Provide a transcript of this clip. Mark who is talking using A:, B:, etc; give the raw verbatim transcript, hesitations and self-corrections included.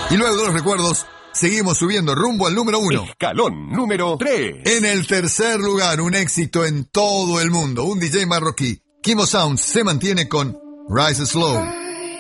A: Y luego de los recuerdos, seguimos subiendo rumbo al número uno.
B: Escalón número tres.
A: En el tercer lugar, un éxito en todo el mundo. Un D J marroquí, Kimo Sounds, se mantiene con Rise Slow.